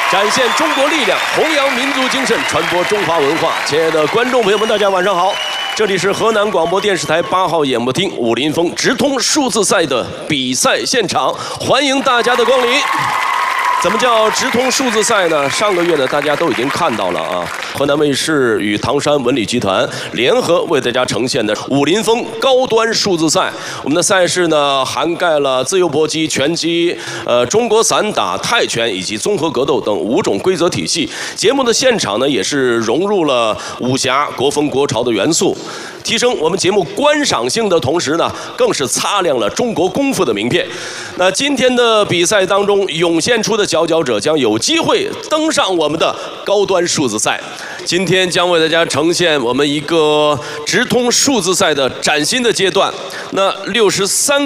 展现中国力量，弘扬民族精神，传播中华文化。亲爱的观众朋友们，大家晚上好！这里是河南广播电视台8号演播厅武林风直通数字赛的比赛现场，欢迎大家的光临。怎么叫直通数字赛呢？上个月呢，大家都已经看到了啊。河南卫视与唐山文旅集团联合为大家呈现的武林风高端数字赛。我们的赛事呢，涵盖了自由搏击、拳击、中国散打、泰拳以及综合格斗等5种规则体系。节目的现场呢，也是融入了武侠、国风、国潮的元素。提升我们节目观赏性的同时呢，更是擦亮了中国功夫的名片。那今天的比赛当中涌现出的佼佼者将有机会登上我们的高端数字赛。今天将为大家呈现我们一个直通数字赛的崭新的阶段。那63